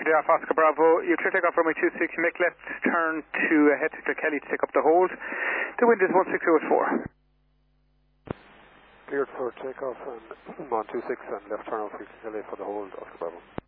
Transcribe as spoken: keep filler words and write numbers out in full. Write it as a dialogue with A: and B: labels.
A: Turkey off Oscar Bravo. You clear take off runway two six. You make left turn to uh, head to Kelly to take up the hold. The wind is one six zero four.
B: Cleared for takeoff and on two six and left turn off Kelly for the hold, Oscar Bravo.